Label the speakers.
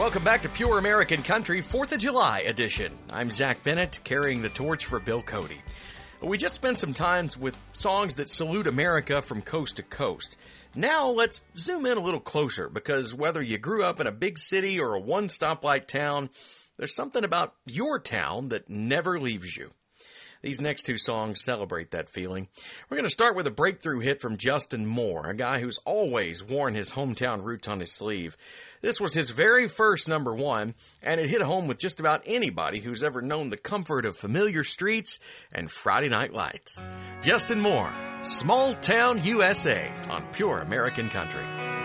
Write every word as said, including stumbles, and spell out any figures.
Speaker 1: Welcome back to Pure American Country, fourth of July edition. I'm Zach Bennett, carrying the torch for Bill Cody. We just spent some time with songs that salute America from coast to coast. Now let's zoom in a little closer, because whether you grew up in a big city or a one-stoplight town, there's something about your town that never leaves you. These next two songs celebrate that feeling. We're going to start with a breakthrough hit from Justin Moore, a guy who's always worn his hometown roots on his sleeve. This was his very first number one, and it hit home with just about anybody who's ever known the comfort of familiar streets and Friday night lights. Justin Moore, Small Town U S A on Pure American Country.